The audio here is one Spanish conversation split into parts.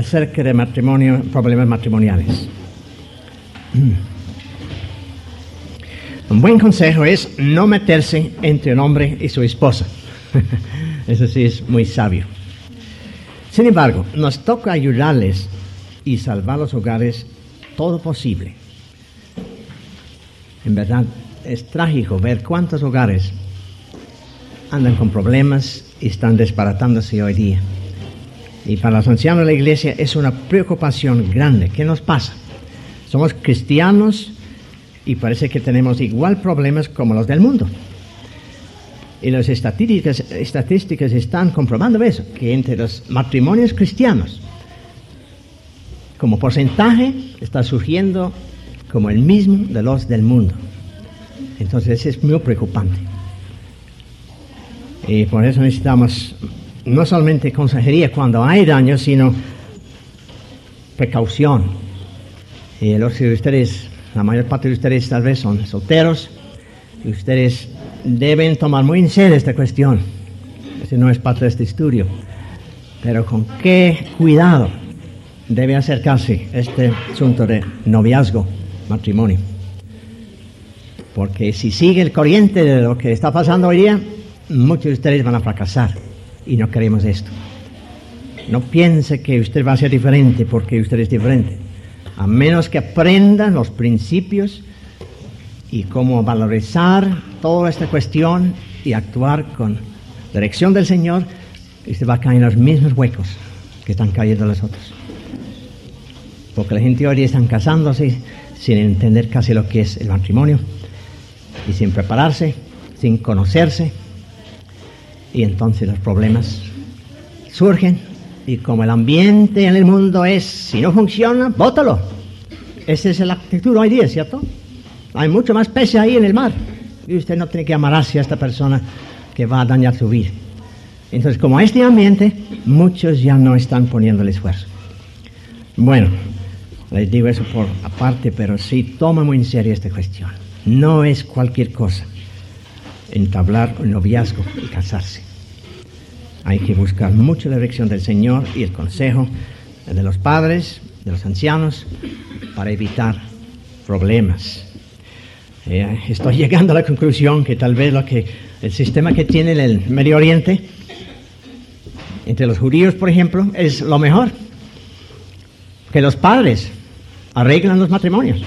acerca de matrimonio, problemas matrimoniales. Un buen consejo es no meterse entre un hombre y su esposa. Eso sí es muy sabio. Sin embargo, nos toca ayudarles y salvar los hogares todo posible. En verdad, es trágico ver cuántos hogares andan con problemas y están desbaratándose hoy día. Y para los ancianos de la iglesia es una preocupación grande. ¿Qué nos pasa? Somos cristianos y parece que tenemos igual problemas como los del mundo. Y las estadísticas están comprobando eso, que entre los matrimonios cristianos, como porcentaje, está surgiendo como el mismo de los del mundo. Entonces es muy preocupante. Y por eso necesitamos no solamente consejería cuando hay daño, sino precaución. Y los de ustedes, la mayor parte de ustedes tal vez son solteros, y ustedes deben tomar muy en serio esta cuestión. Ese no es parte de este estudio. Pero con qué cuidado debe acercarse este asunto de noviazgo, matrimonio. Porque si sigue el corriente de lo que está pasando hoy día, muchos de ustedes van a fracasar. Y no queremos esto. No piense que usted va a ser diferente porque usted es diferente. A menos que aprendan los principios y cómo valorizar toda esta cuestión y actuar con dirección del Señor, usted va a caer en los mismos huecos que están cayendo los otros. Porque la gente hoy día están casándose sin entender casi lo que es el matrimonio y sin prepararse, sin conocerse, y entonces los problemas surgen. Y como el ambiente en el mundo es, si no funciona, bótalo. Esa es la actitud hoy día, ¿cierto? Hay mucho más peces ahí en el mar. Y usted no tiene que amarrarse a esta persona que va a dañar su vida. Entonces, como este ambiente, muchos ya no están poniendo el esfuerzo. Bueno, les digo eso por aparte, pero sí toma muy en serio esta cuestión. No es cualquier cosa entablar un noviazgo y casarse. Hay que buscar mucho la dirección del Señor y el consejo de los padres, de los ancianos, para evitar problemas. Estoy llegando a la conclusión que tal vez el sistema que tiene en el Medio Oriente, entre los judíos, por ejemplo, es lo mejor. Que los padres arreglan los matrimonios.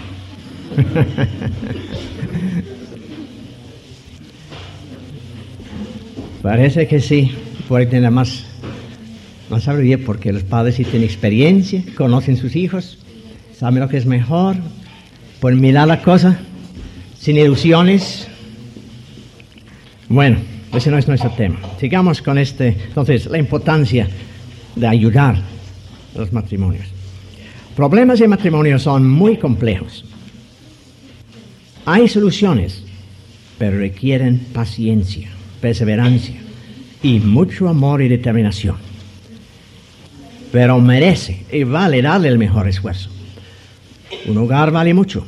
Parece que sí. Puede tener más sabiduría porque los padres sí tienen experiencia, conocen sus hijos, saben lo que es mejor, pueden mirar la cosa sin ilusiones. Bueno, ese no es nuestro tema. Sigamos con entonces, la importancia de ayudar a los matrimonios. Problemas de matrimonio son muy complejos. Hay soluciones, pero requieren paciencia, perseverancia y mucho amor y determinación. Pero merece y vale darle el mejor esfuerzo. Un hogar vale mucho.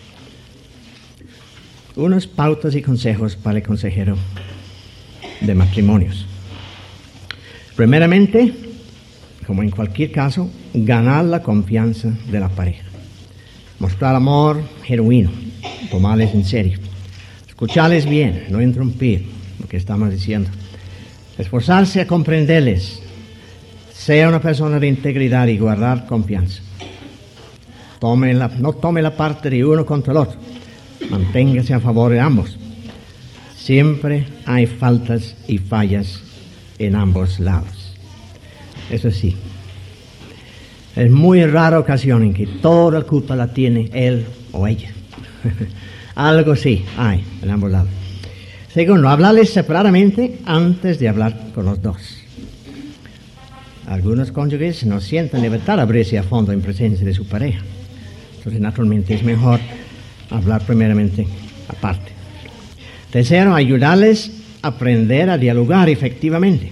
Unas pautas y consejos para el consejero de matrimonios. Primeramente, como en cualquier caso, ganar la confianza de la pareja. Mostrar amor genuino, tomarles en serio. Escucharles bien, no interrumpir lo que estamos diciendo. Esforzarse a comprenderles. Sea una persona de integridad y guardar confianza. No tome la parte de uno contra el otro. Manténgase a favor de ambos. Siempre hay faltas y fallas en ambos lados. Eso sí. Es muy rara ocasión en que toda la culpa la tiene él o ella. Algo sí hay en ambos lados. Segundo, hablarles separadamente antes de hablar con los dos. Algunos cónyuges no sienten libertad de abrirse a fondo en presencia de su pareja. Entonces, naturalmente, es mejor hablar primeramente aparte. Tercero, ayudarles a aprender a dialogar efectivamente.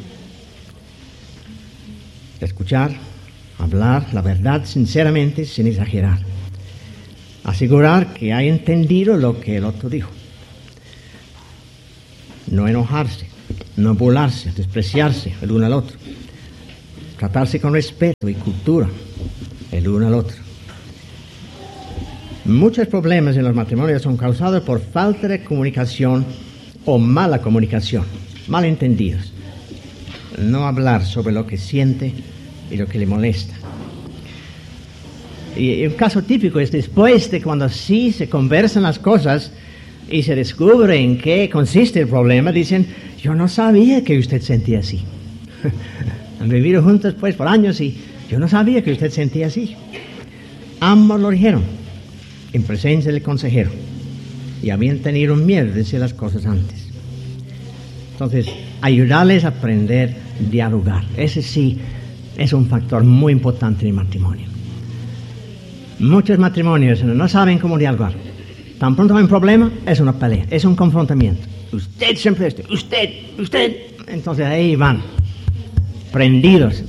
Escuchar, hablar la verdad sinceramente, sin exagerar. Asegurar que ha entendido lo que el otro dijo. No enojarse, no burlarse, despreciarse el uno al otro. tratarse con respeto y cultura el uno al otro. Muchos problemas en los matrimonios son causados por falta de comunicación o mala comunicación, malentendidos. No hablar sobre lo que siente y lo que le molesta. Y un caso típico es después de cuando sí se conversan las cosas y se descubre en qué consiste el problema, dicen, yo no sabía que usted sentía así. Han vivido juntos pues por años y yo no sabía que usted sentía así. Ambos lo dijeron en presencia del consejero y habían tenido miedo de decir las cosas antes. Entonces, ayudarles a aprender a dialogar. Ese sí es un factor muy importante en el matrimonio. Muchos matrimonios no saben cómo dialogar. Tan pronto hay un problema, es una pelea, es un confrontamiento. Usted siempre usted. Entonces ahí van, prendidos,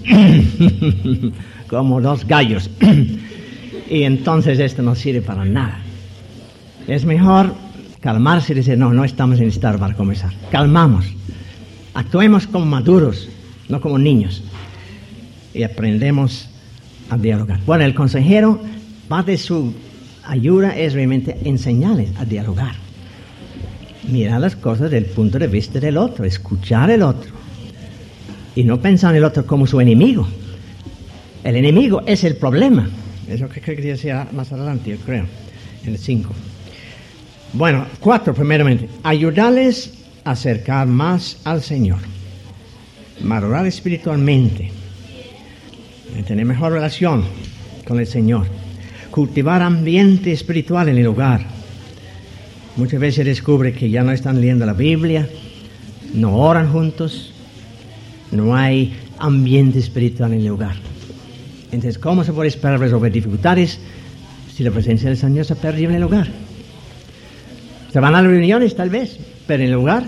como dos gallos. Y entonces esto no sirve para nada. Es mejor calmarse y decir, no estamos en estado para conversar. Calmamos. Actuemos como maduros, no como niños. Y aprendemos a dialogar. Bueno, el consejero, parte de su ayuda es realmente enseñarles a dialogar. Mirar las cosas desde el punto de vista del otro, escuchar al otro. Y no pensar en el otro como su enemigo. El enemigo es el problema. Es lo que creo que decía más adelante, yo creo, en el 5. Bueno, 4, primeramente. Ayudarles a acercar más al Señor. Madurar espiritualmente. Tener mejor relación con el Señor. Cultivar ambiente espiritual en el hogar. Muchas veces se descubre que ya no están leyendo la Biblia, no oran juntos, no hay ambiente espiritual en el hogar. Entonces, ¿cómo se puede esperar resolver dificultades si la presencia del Señor se pierde en el hogar? Se van a las reuniones tal vez, pero en el hogar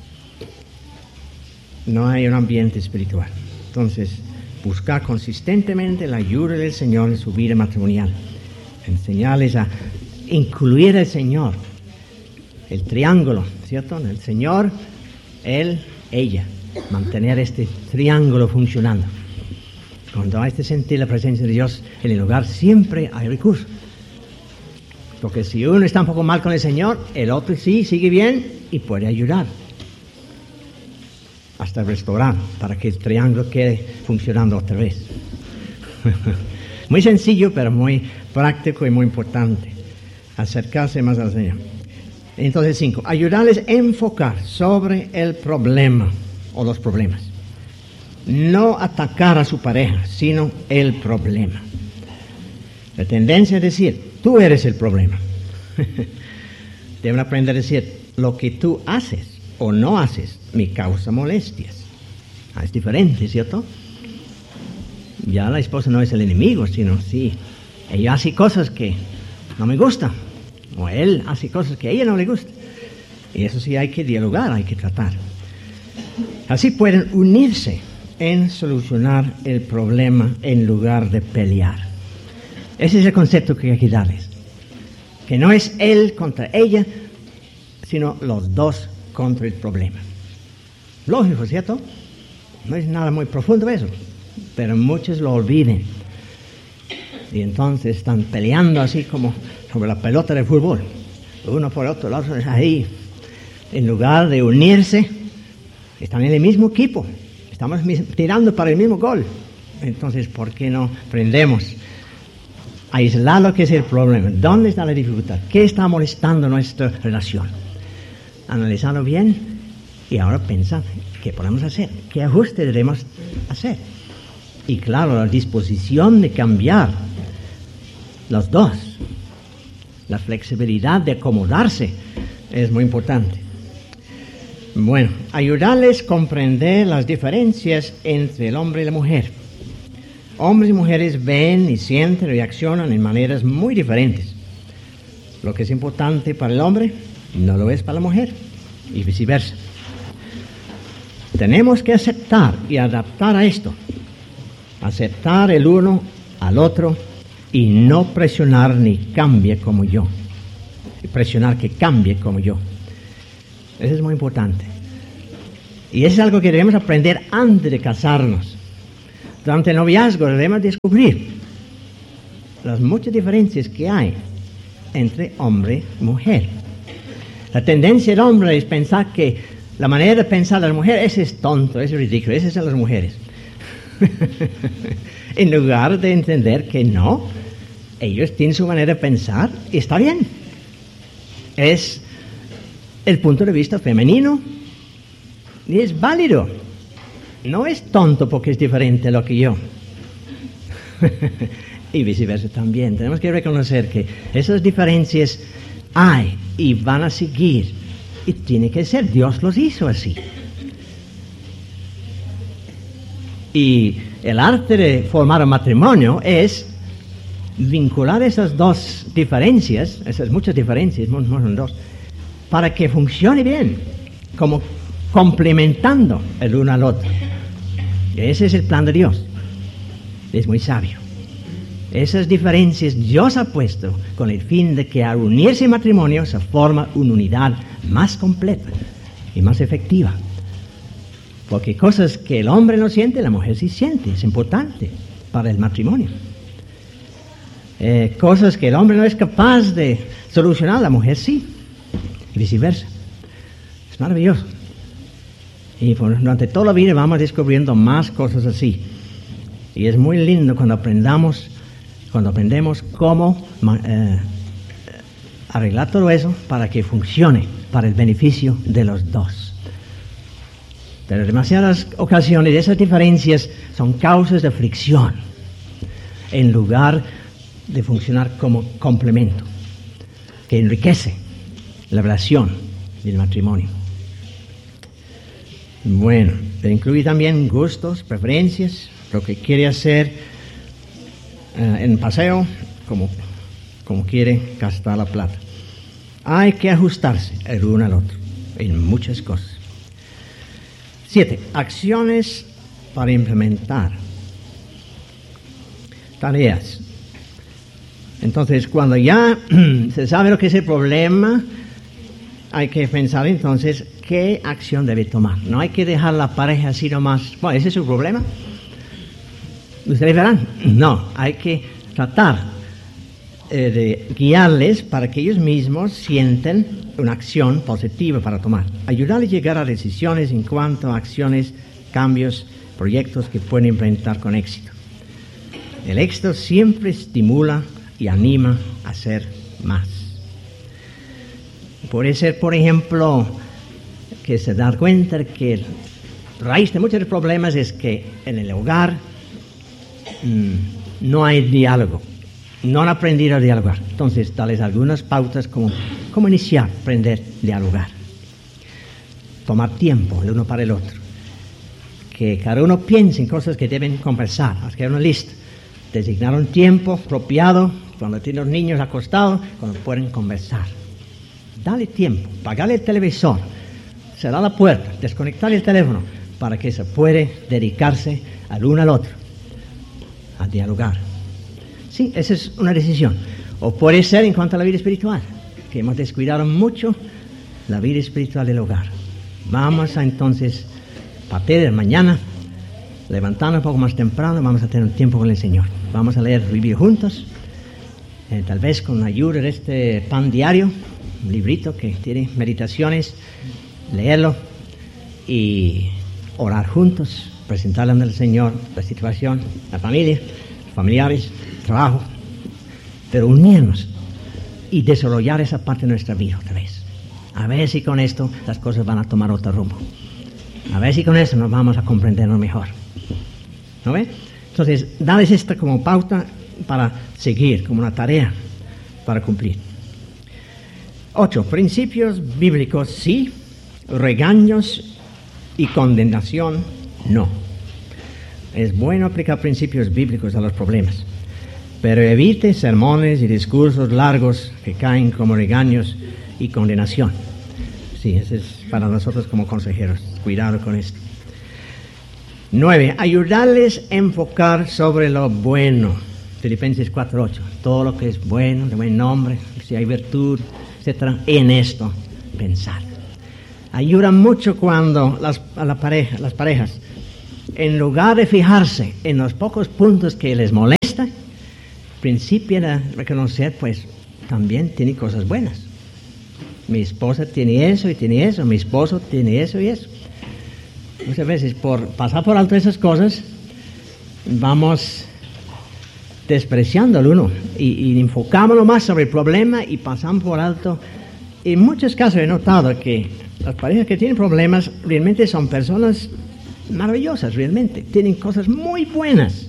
no hay un ambiente espiritual. Entonces, buscar consistentemente la ayuda del Señor en su vida matrimonial. Enseñarles a incluir al Señor. El triángulo, ¿cierto? El Señor, Él, ella. Mantener este triángulo funcionando. Cuando hay que sentir la presencia de Dios en el hogar, siempre hay recursos. Porque si uno está un poco mal con el Señor, el otro sí sigue bien y puede ayudar. Hasta restaurar, para que el triángulo quede funcionando otra vez. Muy sencillo, pero muy práctico y muy importante. Acercarse más al Señor. Entonces, 5. Ayudarles a enfocar sobre el problema o los problemas. No atacar a su pareja, sino el problema. La tendencia es decir, tú eres el problema. Deben aprender a decir, lo que tú haces o no haces me causa molestias. Es diferente, ¿cierto? Ya la esposa no es el enemigo, sino sí, ella hace cosas que no me gustan, o él hace cosas que a ella no le gustan. Y eso sí hay que dialogar, hay que tratar. Así pueden unirse en solucionar el problema en lugar de pelear. Ese es el concepto que hay que darles. Que no es él contra ella, sino los dos contra el problema. Lógico, ¿cierto? No es nada muy profundo eso, pero muchos lo olviden. Y entonces están peleando así como sobre la pelota de fútbol. Uno por otro, el otro es ahí. En lugar de unirse, están en el mismo equipo. Estamos tirando para el mismo gol. Entonces, ¿por qué no aprendemos a aislar lo que es el problema? ¿Dónde está la dificultad? ¿Qué está molestando nuestra relación? Analizarlo bien y ahora pensar qué podemos hacer, qué ajuste debemos hacer. Y claro, la disposición de cambiar los dos. La flexibilidad de acomodarse es muy importante. Bueno, ayudarles a comprender las diferencias entre el hombre y la mujer. Hombres y mujeres ven y sienten y reaccionan en maneras muy diferentes. Lo que es importante para el hombre no lo es para la mujer y viceversa. Tenemos que aceptar y adaptar a esto. Aceptar el uno al otro y no presionar ni cambie como yo. Presionar que cambie como yo. Eso es muy importante. Y eso es algo que debemos aprender antes de casarnos. Durante el noviazgo debemos descubrir las muchas diferencias que hay entre hombre y mujer. La tendencia del hombre es pensar que la manera de pensar de la mujer, ese es tonto, ese es ridículo, esas son las mujeres. En lugar de entender que no, ellos tienen su manera de pensar y está bien. Es el punto de vista femenino y es válido. No es tonto porque es diferente a lo que yo. Y viceversa también. Tenemos que reconocer que esas diferencias hay y van a seguir. Y tiene que ser. Dios los hizo así. Y el arte de formar un matrimonio es vincular esas dos diferencias, esas muchas diferencias, no son dos, para que funcione bien, como complementando el uno al otro. Ese es el plan de Dios. Es muy sabio. Esas diferencias Dios ha puesto con el fin de que al unirse en matrimonio se forma una unidad más completa y más efectiva. Porque cosas que el hombre no siente, la mujer sí siente. Es importante para el matrimonio. Cosas que el hombre no es capaz de solucionar, la mujer sí. Y viceversa. Es maravilloso. Y durante toda la vida vamos descubriendo más cosas así. Y es muy lindo cuando aprendemos cómo arreglar todo eso para que funcione para el beneficio de los dos. Pero en demasiadas ocasiones esas diferencias son causas de fricción en lugar de funcionar como complemento que enriquece la relación del matrimonio. Bueno, incluye también gustos, preferencias, lo que quiere hacer en paseo, como quiere gastar la plata. Hay que ajustarse el uno al otro en muchas cosas. 7. Acciones para implementar. Tareas. Entonces, cuando ya se sabe lo que es el problema, hay que pensar entonces qué acción debe tomar. No hay que dejar la pareja así nomás. Bueno, ese es su problema. Ustedes verán. No, hay que tratar de guiarles para que ellos mismos sienten una acción positiva para tomar. Ayudarles a llegar a decisiones en cuanto a acciones, cambios, proyectos que pueden implementar con éxito. El éxito siempre estimula y anima a hacer más. Puede ser, por ejemplo, que se da cuenta de que la raíz de muchos problemas es que en el hogar no hay diálogo, no han aprendido a dialogar. Entonces, darles algunas pautas como iniciar, aprender a dialogar. Tomar tiempo el uno para el otro. Que cada uno piense en cosas que deben conversar, hacer una lista. Designar un tiempo apropiado cuando tienen los niños acostados, cuando pueden conversar. Dale tiempo, apagarle el televisor, cerrar la puerta, desconectar el teléfono, para que se puede dedicarse al uno al otro, a dialogar. Sí, esa es una decisión. O puede ser en cuanto a la vida espiritual, que hemos descuidado mucho la vida espiritual del hogar. Vamos a entonces, a partir de mañana, levantarnos un poco más temprano, vamos a tener un tiempo con el Señor. Vamos a leer Biblia juntos, tal vez con la ayuda de este pan diario, un librito que tiene meditaciones, leerlo y orar juntos, presentarle ante el Señor la situación, la familia, los familiares, el trabajo, pero unirnos y desarrollar esa parte de nuestra vida otra vez. A ver si con esto las cosas van a tomar otro rumbo. A ver si con eso nos vamos a comprendernos mejor. ¿No ves? Entonces, dales esta como pauta para seguir, como una tarea para cumplir. 8. Principios bíblicos sí, regaños y condenación no. Es bueno aplicar principios bíblicos a los problemas, pero evite sermones y discursos largos que caen como regaños y condenación. Sí, eso es para nosotros como consejeros. Cuidado con esto. 9. Ayudarles a enfocar sobre lo bueno. Filipenses 4:8. Todo lo que es bueno, de buen nombre, si hay virtud, etcétera, en esto pensar. Ayuda mucho cuando las parejas en lugar de fijarse en los pocos puntos que les molesta, principien a reconocer, pues, también tiene cosas buenas. Mi esposa tiene eso y tiene eso, mi esposo tiene eso y eso. Muchas veces, por pasar por alto esas cosas, vamos despreciando al uno y enfocámonos más sobre el problema y pasamos por alto. En muchos casos he notado que las parejas que tienen problemas realmente son personas maravillosas, realmente. Tienen cosas muy buenas.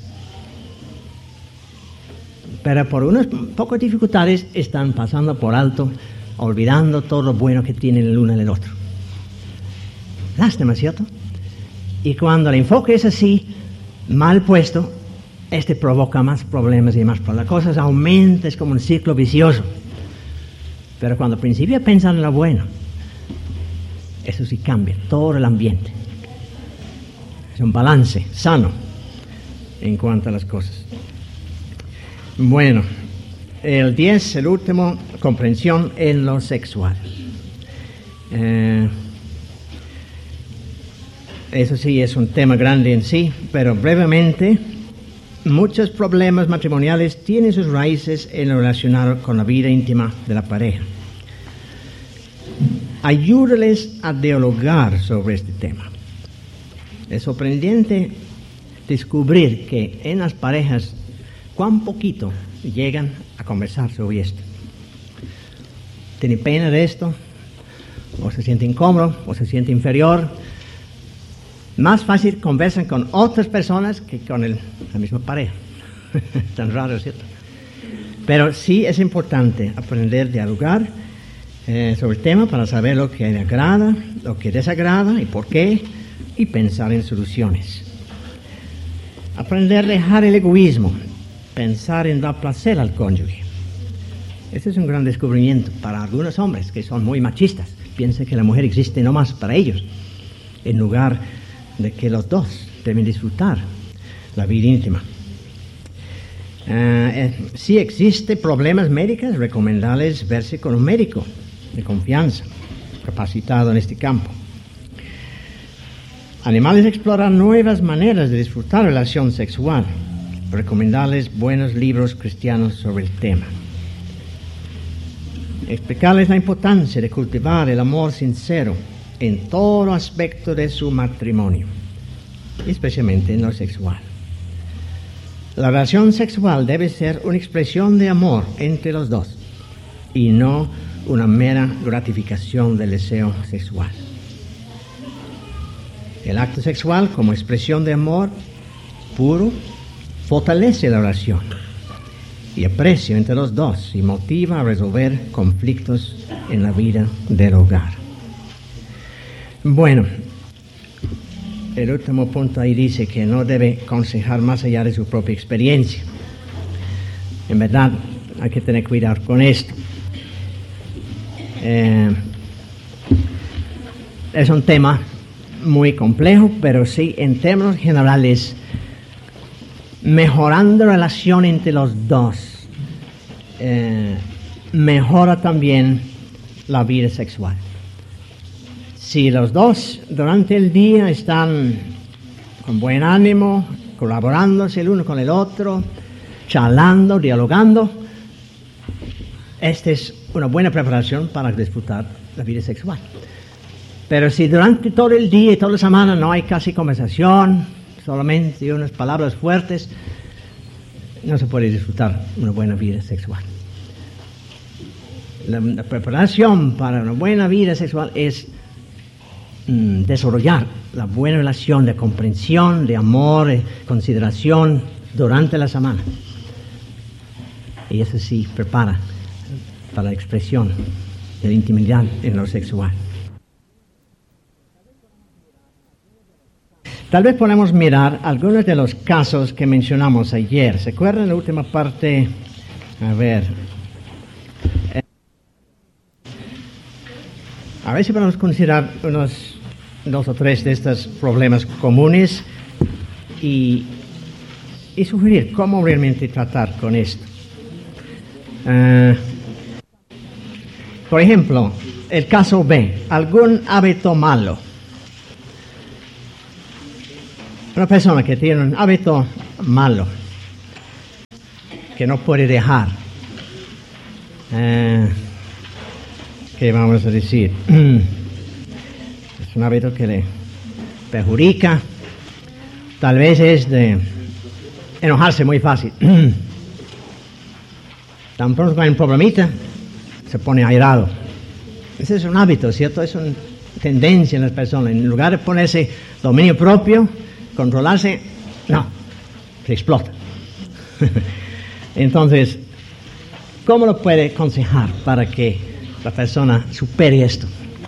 Pero por unas pocas dificultades están pasando por alto, olvidando todo lo bueno que tienen el uno en el otro. Lástima, ¿cierto? Y cuando el enfoque es así, mal puesto, provoca más problemas y más problemas. La cosa aumenta, es como un ciclo vicioso. Pero cuando al principio piensan en lo bueno, eso sí cambia todo el ambiente. Es un balance sano en cuanto a las cosas. Bueno, el 10, el último, comprensión en lo sexual. Eso sí es un tema grande en sí, pero brevemente, muchos problemas matrimoniales tienen sus raíces en lo relacionado con la vida íntima de la pareja. Ayúdales a dialogar sobre este tema. Es sorprendente descubrir que en las parejas cuán poquito llegan a conversar sobre esto. ¿Tienen pena de esto? ¿O se siente incómodo? ¿O se siente inferior? Más fácil conversan con otras personas que con la misma pareja. Tan raro, ¿cierto? Pero sí es importante aprender a dialogar sobre el tema para saber lo que le agrada, lo que desagrada y por qué, y pensar en soluciones. Aprender a dejar el egoísmo, pensar en dar placer al cónyuge. Este es un gran descubrimiento para algunos hombres que son muy machistas. Piensan que la mujer existe nomás para ellos, en lugar de que los dos deben disfrutar la vida íntima. Si existen problemas médicos, recomendarles verse con un médico de confianza, capacitado en este campo. Animales exploran nuevas maneras de disfrutar relación sexual. Recomendarles buenos libros cristianos sobre el tema. Explicarles la importancia de cultivar el amor sincero en todo aspecto de su matrimonio, especialmente en lo sexual. La relación sexual debe ser una expresión de amor entre los dos y no una mera gratificación del deseo sexual. El acto sexual como expresión de amor puro fortalece la relación y aprecio entre los dos y motiva a resolver conflictos en la vida del hogar. Bueno, el último punto ahí dice que no debe aconsejar más allá de su propia experiencia. En verdad, hay que tener cuidado con esto. Es un tema muy complejo, pero sí, en términos generales, mejorando la relación entre los dos, mejora también la vida sexual. Si los dos durante el día están con buen ánimo, colaborándose el uno con el otro, charlando, dialogando, esta es una buena preparación para disfrutar la vida sexual. Pero si durante todo el día y toda la semana no hay casi conversación, solamente unas palabras fuertes, no se puede disfrutar una buena vida sexual. La preparación para una buena vida sexual es desarrollar la buena relación de comprensión, de amor, de consideración durante la semana. Y eso sí prepara para la expresión de la intimidad en lo sexual. Tal vez podemos mirar algunos de los casos que mencionamos ayer. ¿Se acuerdan la última parte? A ver si podemos considerar unos 2 o 3 de estos problemas comunes y sugerir cómo realmente tratar con esto. Por ejemplo, el caso B, algún hábito malo. Una persona que tiene un hábito malo, que no puede dejar, ¿qué vamos a decir? Es un hábito que le perjudica, tal vez es de enojarse muy fácil. Tan pronto que hay un problemita, se pone airado. Ese es un hábito, ¿cierto? Es una tendencia en las personas. En lugar de ponerse dominio propio, controlarse, no, se explota. Entonces, ¿cómo lo puede aconsejar para que la persona supere esto?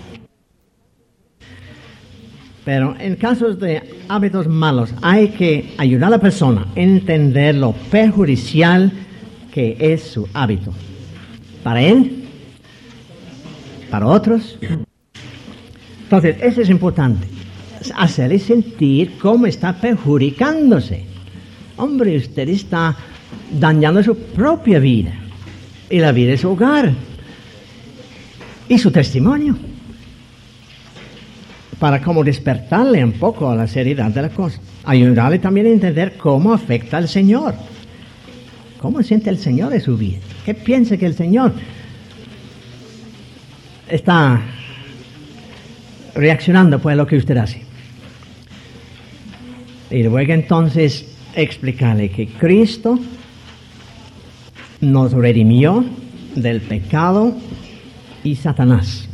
Pero en casos de hábitos malos, hay que ayudar a la persona a entender lo perjudicial que es su hábito. Para él, para otros. Entonces, eso es importante. Hacerle sentir cómo está perjudicándose. Hombre, usted está dañando su propia vida y la vida de su hogar y su testimonio, para como despertarle un poco a la seriedad de la cosa. Ayudarle también a entender cómo afecta al Señor. ¿Cómo siente el Señor en su vida? ¿Qué piensa que el Señor está reaccionando por lo que usted hace? Y luego entonces explicarle que Cristo nos redimió del pecado y Satanás,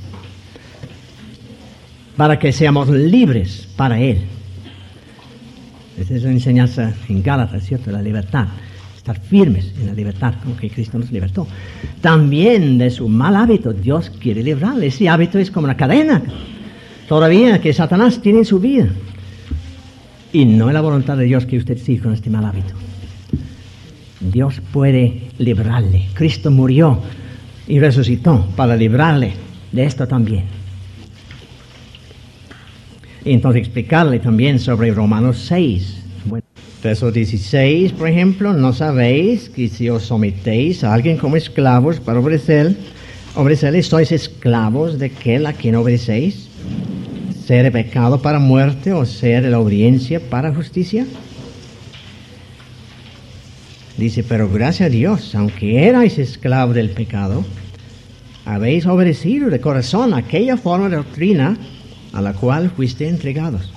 para que seamos libres para Él. Esa es una enseñanza en Gálatas, ¿cierto? La libertad. Estar firmes en la libertad con que Cristo nos libertó. También de su mal hábito, Dios quiere librarle. Ese hábito es como una cadena todavía que Satanás tiene en su vida. Y no es la voluntad de Dios que usted siga con este mal hábito. Dios puede librarle. Cristo murió y resucitó para librarle de esto también. Y entonces explicarle también sobre Romanos 6. Bueno, verso 16, por ejemplo, ¿no sabéis que si os sometéis a alguien como esclavos para obedecerle, sois esclavos de aquel a quien obedecéis? ¿Ser de pecado para muerte o ser de la obediencia para justicia? Dice, pero gracias a Dios, aunque erais esclavos del pecado, habéis obedecido de corazón aquella forma de doctrina a la cual fuiste entregados.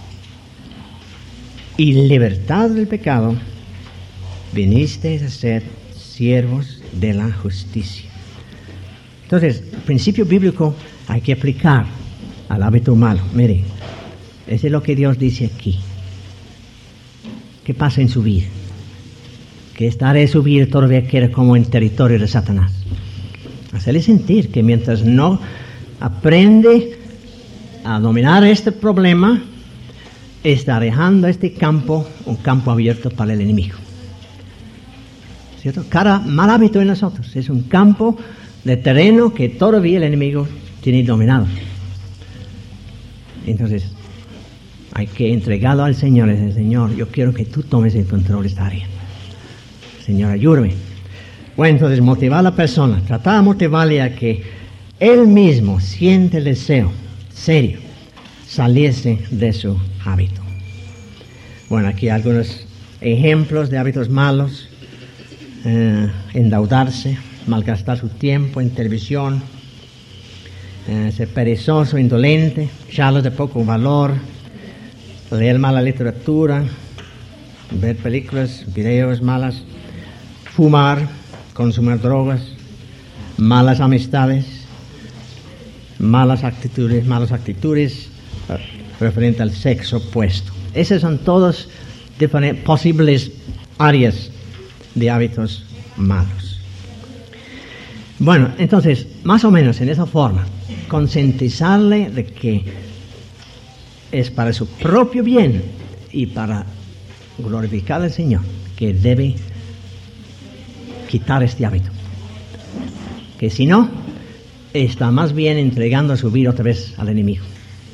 Y libertad del pecado, vinisteis a ser siervos de la justicia. Entonces, el principio bíblico hay que aplicar al hábito malo. Mire, eso es lo que Dios dice aquí. ¿Qué pasa en su vida? Que esta área de su vida todavía queda como en territorio de Satanás. Hacerle sentir que mientras no aprende a dominar este problema, está dejando este campo un campo abierto para el enemigo. ¿Cierto? Cada mal hábito en nosotros es un campo de terreno que todavía el enemigo tiene dominado. Entonces, hay que entregarlo al Señor. Es el Señor, yo quiero que tú tomes el control de esta área. Señor, ayúdame. Bueno, entonces motivar a la persona, tratar de motivarle a que él mismo siente el deseo serio, saliese de su hábito. Bueno, aquí algunos ejemplos de hábitos malos: endeudarse, malgastar su tiempo en televisión, ser perezoso, indolente, charlas de poco valor, leer mala literatura, ver películas, videos malas, fumar, consumir drogas, malas amistades, malas actitudes referente al sexo opuesto. Esas son todas posibles áreas de hábitos malos. Bueno, entonces, más o menos en esa forma, concientizarle de que es para su propio bien y para glorificar al Señor que debe quitar este hábito. Que si no, está más bien entregando su vida otra vez al enemigo.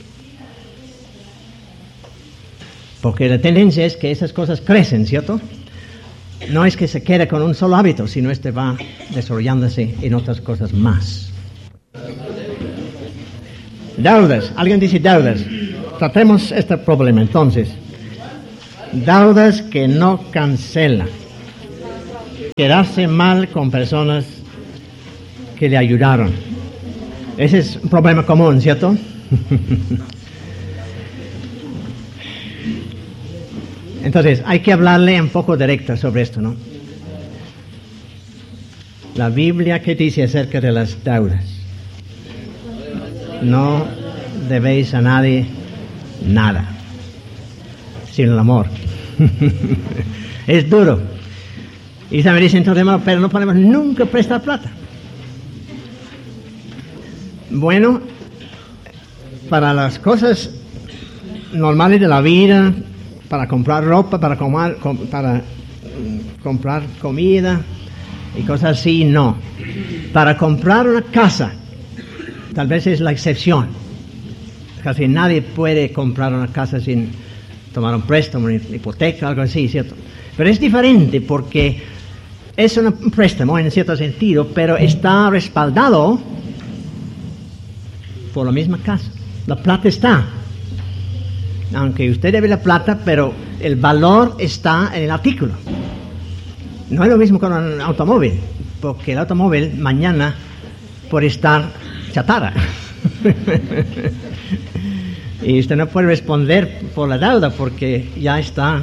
Porque la tendencia es que esas cosas crecen, ¿cierto? No es que se quede con un solo hábito, sino este va desarrollándose en otras cosas más. Deudas. Alguien dice deudas. Tratemos este problema entonces. Deudas que no cancela. Quedarse mal con personas que le ayudaron. Ese es un problema común, ¿cierto? Entonces, hay que hablarle un poco directo sobre esto, ¿no? La Biblia, ¿qué dice acerca de las deudas? No debéis a nadie nada, sino el amor. Es duro. Y se me dice entonces, hermano, pero no podemos nunca prestar plata. Bueno, para las cosas normales de la vida, para comprar ropa, para comprar comida y cosas así, no. Para comprar una casa, tal vez es la excepción. Casi nadie puede comprar una casa sin tomar un préstamo, una hipoteca, algo así, ¿cierto? Pero es diferente porque es un préstamo en cierto sentido, pero está respaldado por la misma casa. La plata está. Aunque usted debe la plata, pero el valor está en el artículo. No es lo mismo con un automóvil, porque el automóvil mañana puede estar chatarra. Y usted no puede responder por la deuda porque ya está,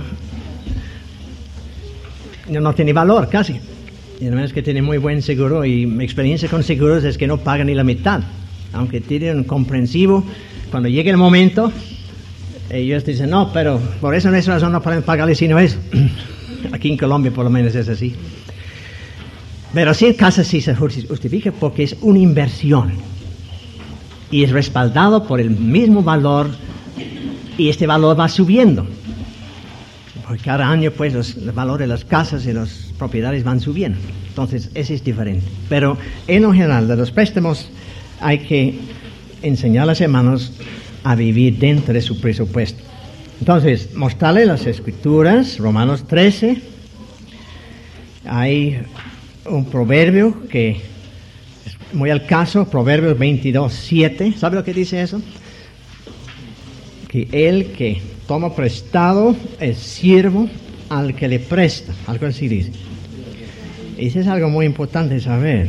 no tiene valor casi. Y además que tiene muy buen seguro, y mi experiencia con seguros es que no pagan ni la mitad. Aunque tienen un comprensivo, cuando llegue el momento, ellos dicen, no, pero por esa razón no pueden pagarle sino eso. Aquí en Colombia por lo menos es así. Pero sí, en casa sí se justifica porque es una inversión. Y es respaldado por el mismo valor, y este valor va subiendo. Porque cada año pues el valor de las casas y las propiedades van subiendo. Entonces, ese es diferente. Pero en lo general, de los préstamos, hay que enseñar a los hermanos a vivir dentro de su presupuesto. Entonces, mostrarle las Escrituras, Romanos 13. Hay un proverbio que es muy al caso, Proverbios 22:7. ¿Sabe lo que dice eso? Que el que toma prestado es siervo al que le presta. Algo así dice. Eso es algo muy importante saber.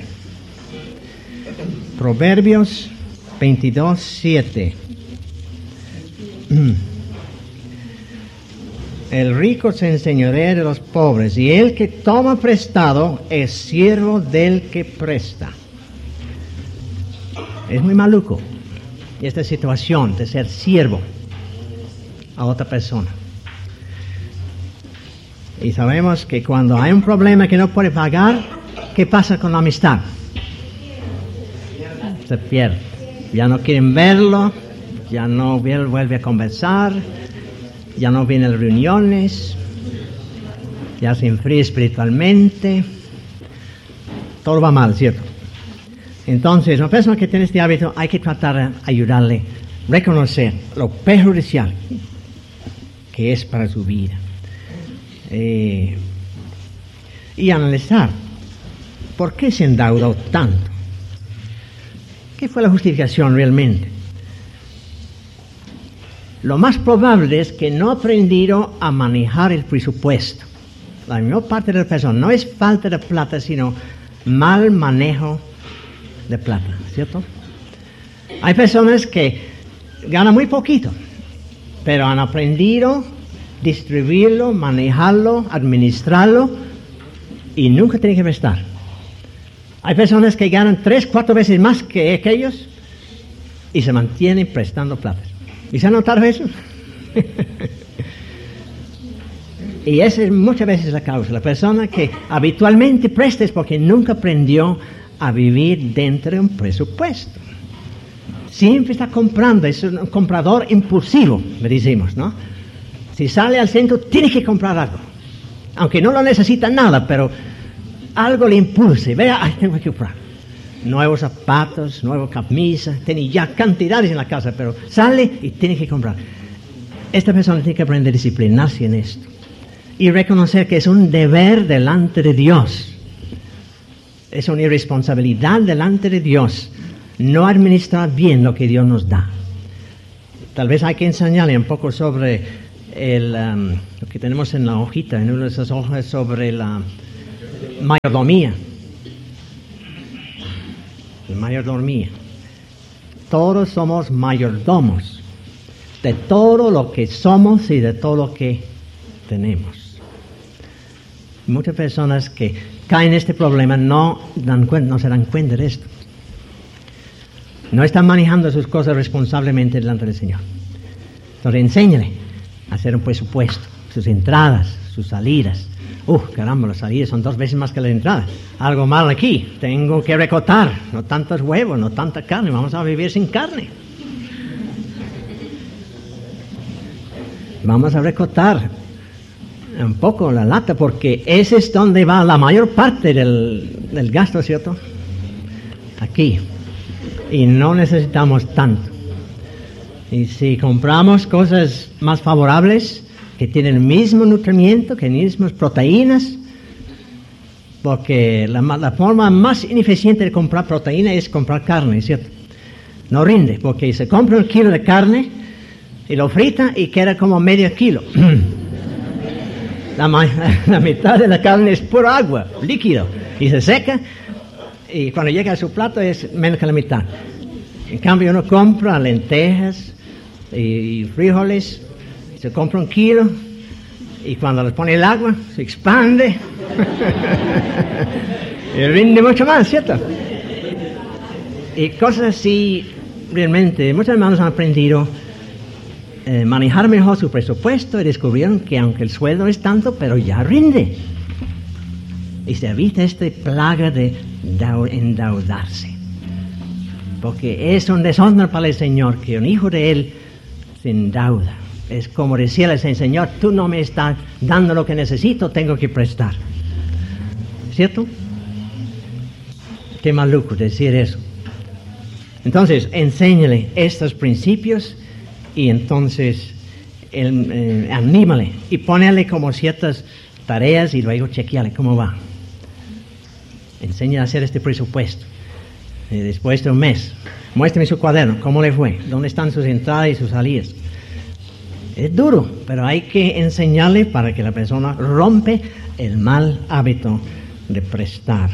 Proverbios 22:7. El rico se enseñorea de los pobres, y el que toma prestado es siervo del que presta. Es muy maluco esta situación de ser siervo a otra persona. Y sabemos que cuando hay un problema que no puede pagar, ¿qué pasa con la amistad? Se pierde. Ya no quieren verlo, ya no vuelve a conversar, ya no viene a las reuniones, ya se enfría espiritualmente, todo va mal, ¿cierto? Entonces, una persona que tiene este hábito, hay que tratar de ayudarle a reconocer lo perjudicial que es para su vida. Y analizar por qué se endeudó tanto. ¿Qué fue la justificación realmente? Lo más probable es que no ha aprendido a manejar el presupuesto. La mayor parte de las personas no es falta de plata, sino mal manejo de plata, ¿cierto? Hay personas que ganan muy poquito, pero han aprendido a distribuirlo, manejarlo, administrarlo, y nunca tienen que prestar. Hay personas que ganan 3-4 veces más que aquellos y se mantienen prestando plata. ¿Y se ha notado eso? Y esa es muchas veces la causa. La persona que habitualmente presta es porque nunca aprendió a vivir dentro de un presupuesto. Siempre está comprando, es un comprador impulsivo, le decimos, ¿no? Si sale al centro, tiene que comprar algo. Aunque no lo necesita nada, pero algo le impulsa. Vea, ay, tengo que comprar. Nuevos zapatos, nuevas camisas, tiene ya cantidades en la casa, pero sale y tiene que comprar. Esta persona tiene que aprender a disciplinarse en esto y reconocer que es un deber delante de Dios. Es una irresponsabilidad delante de Dios no administrar bien lo que Dios nos da. Tal vez hay que enseñarle un poco sobre lo que tenemos en la hojita, en una de esas hojas sobre la mayordomía. La mayordomía. Todos somos mayordomos de todo lo que somos y de todo lo que tenemos. Muchas personas que caen en este problema no se dan cuenta de esto. No están manejando sus cosas responsablemente delante del Señor. Entonces enséñale a hacer un presupuesto, sus entradas, sus salidas. Caramba, las salidas son 2 veces más que las entradas. Algo mal aquí, tengo que recortar, no tantos huevos, no tanta carne, vamos a vivir sin carne. Vamos a recortar un poco la lata, porque ese es donde va la mayor parte del gasto, ¿cierto? Aquí. Y no necesitamos tanto. Y si compramos cosas más favorables, que tienen el mismo nutrimiento, que mismas proteínas, porque la forma más ineficiente de comprar proteína es comprar carne, ¿cierto? No rinde, porque se compra 1 kilo de carne y lo frita y queda como medio kilo. La mitad de la carne es pura agua, líquido, y se seca, y cuando llega a su plato es menos que la mitad. En cambio uno compra lentejas y frijoles, se compra 1 kilo y cuando les pone el agua se expande y rinde mucho más, ¿cierto? Y cosas así, realmente muchos hermanos han aprendido manejar mejor su presupuesto y descubrieron que aunque el sueldo no es tanto, pero ya rinde. Y se evita esta plaga de endeudarse, porque es un deshonor para el Señor que un hijo de Él se endeuda. Es como decirle al Señor, tú no me estás dando lo que necesito, tengo que prestar. ¿Cierto? Qué maluco decir eso. Entonces, enséñale estos principios y entonces anímale y ponele como ciertas tareas y luego chequeale cómo va. Enséñale a hacer este presupuesto. Y después de un mes, muéstrame su cuaderno, cómo le fue, dónde están sus entradas y sus salidas. Es duro, pero hay que enseñarle para que la persona rompe el mal hábito de prestar.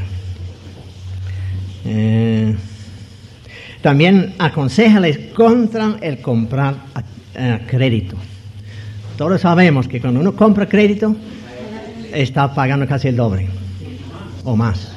También aconséjales contra el comprar a crédito. Todos sabemos que cuando uno compra crédito, está pagando casi el doble o más.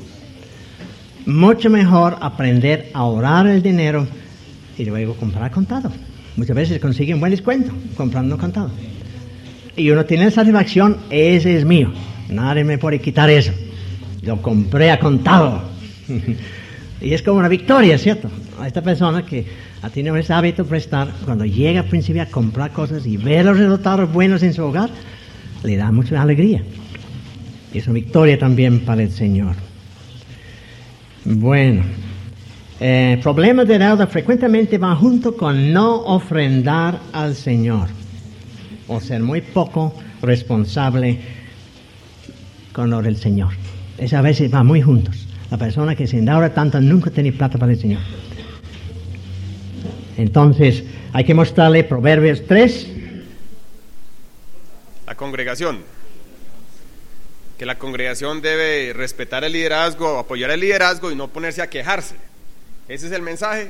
Mucho mejor aprender a ahorrar el dinero y luego comprar contado. Muchas veces consigue un buen descuento comprando contado. Y uno tiene la satisfacción, ese es mío, nadie me puede quitar eso. Lo compré a contado. Y es como una victoria, ¿cierto? A esta persona que ha tenido ese hábito de prestar, cuando llega al principio a comprar cosas y ve los resultados buenos en su hogar, le da mucha alegría. Y es una victoria también para el Señor. Bueno, problemas de deuda frecuentemente van junto con no ofrendar al Señor o ser muy poco responsable con lo del Señor. Eso a veces va muy juntos. La persona que se endeuda tanto nunca tiene plata para el Señor. Entonces, hay que mostrarle Proverbios 3. La congregación. Que la congregación debe respetar el liderazgo, apoyar el liderazgo y no ponerse a quejarse. Ese es el mensaje.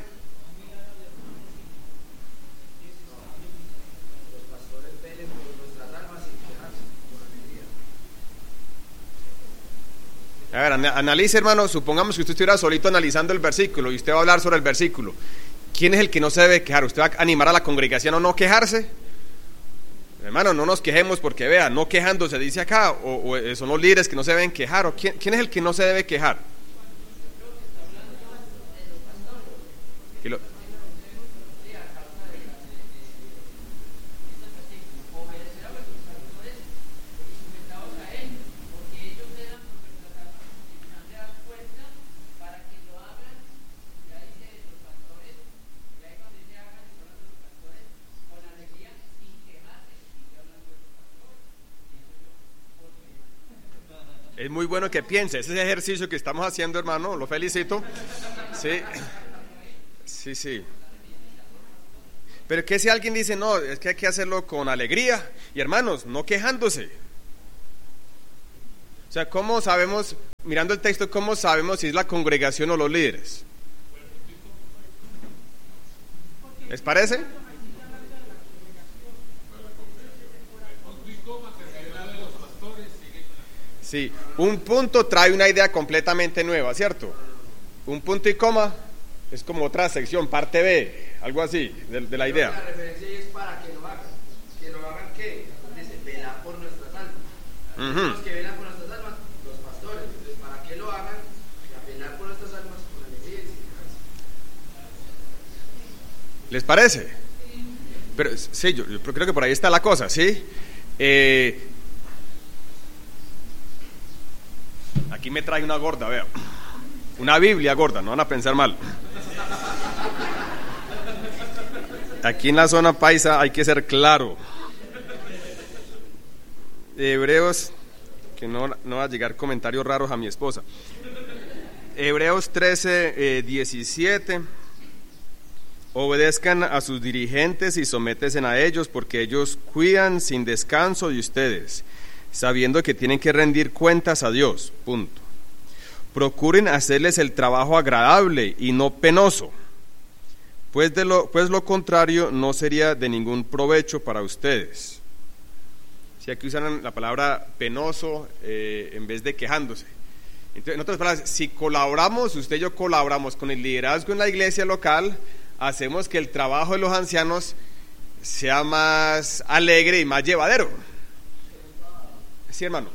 A ver, analice, hermano, supongamos que usted estuviera solito analizando el versículo y usted va a hablar sobre el versículo. ¿Quién es el que no se debe quejar? ¿Usted va a animar a la congregación a no quejarse? Hermano, no nos quejemos porque vea, no quejándose dice acá, o son los líderes que no se deben quejar, o ¿quién es el que no se debe quejar? Es muy bueno que piense, ese ejercicio que estamos haciendo, hermano, lo felicito. Sí. Pero que si alguien dice, no, es que hay que hacerlo con alegría, y hermanos, no quejándose. O sea, ¿cómo sabemos, mirando el texto, cómo sabemos si es la congregación o los líderes? ¿Les parece? Sí, un punto trae una idea completamente nueva, ¿cierto? Un punto y coma es como otra sección, parte B, algo así, de la idea. La referencia es para que lo hagan. ¿Que lo hagan qué? Dice, velar por nuestras almas. Los que velan por nuestras almas, los pastores. Entonces, para que lo hagan, velar por nuestras almas con alegría y sin quejarse. ¿Les parece? Pero sí, yo creo que por ahí está la cosa, ¿sí? Aquí me trae una gorda, vea. Una Biblia gorda, no van a pensar mal. Aquí en la zona paisa hay que ser claro. Hebreos, que no va a llegar comentarios raros a mi esposa. Hebreos 13, 17. Obedezcan a sus dirigentes y sométense a ellos, porque ellos cuidan sin descanso de ustedes, sabiendo que tienen que rendir cuentas a Dios. Punto. Procuren hacerles el trabajo agradable y no penoso, pues lo contrario no sería de ningún provecho para ustedes. Si aquí usan la palabra penoso en vez de quejándose. Entonces, en otras palabras, si colaboramos, usted y yo colaboramos con el liderazgo en la iglesia local, hacemos que el trabajo de los ancianos sea más alegre y más llevadero. Sí, hermano.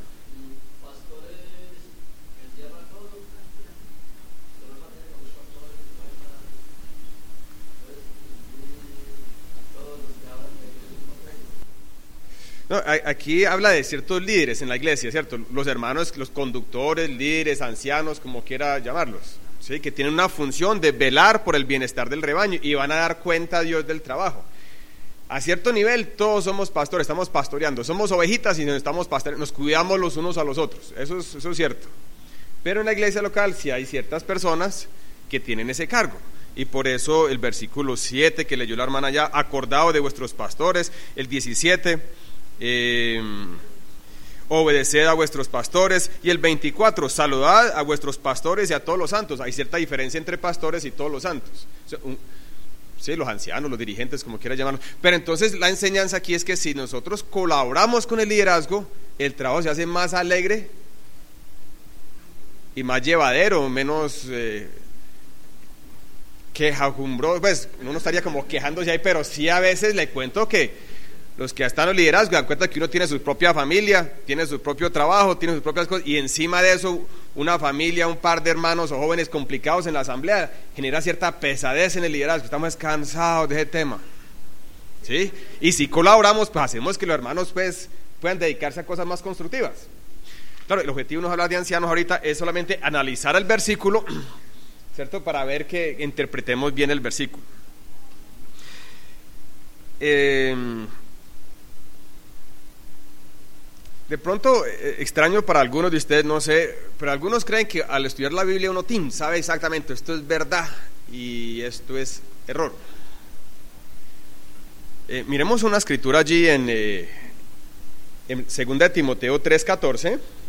No, aquí habla de ciertos líderes en la iglesia, ¿cierto? Los hermanos, los conductores, líderes, ancianos, como quiera llamarlos, ¿sí? Que tienen una función de velar por el bienestar del rebaño y van a dar cuenta a Dios del trabajo. A cierto nivel todos somos pastores, estamos pastoreando, somos ovejitas y nos estamos pastoreando, nos cuidamos los unos a los otros, eso es cierto. Pero en la iglesia local sí hay ciertas personas que tienen ese cargo. Y por eso el versículo 7 que leyó la hermana ya, acordado de vuestros pastores, el 17... obedeced a vuestros pastores, y el 24, saludad a vuestros pastores y a todos los santos. Hay cierta diferencia entre pastores y todos los santos, o sea, sí, los ancianos, los dirigentes, como quiera llamarlos. Pero entonces la enseñanza aquí es que si nosotros colaboramos con el liderazgo, el trabajo se hace más alegre y más llevadero, menos quejajumbroso. Pues uno no estaría como quejándose ahí, pero sí a veces le cuento que los que están en el liderazgo dan cuenta que uno tiene su propia familia, tiene su propio trabajo, tiene sus propias cosas, y encima de eso una familia, un par de hermanos o jóvenes complicados en la asamblea genera cierta pesadez en el liderazgo. Estamos cansados de ese tema, ¿sí? Y si colaboramos, pues hacemos que los hermanos pues puedan dedicarse a cosas más constructivas. Claro, el objetivo no es hablar de ancianos ahorita, es solamente analizar el versículo, ¿cierto? Para ver que interpretemos bien el versículo. De pronto, extraño para algunos de ustedes, no sé, pero algunos creen que al estudiar la Biblia uno sabe exactamente esto es verdad y esto es error. Miremos una escritura allí en 2 Timoteo 3:14.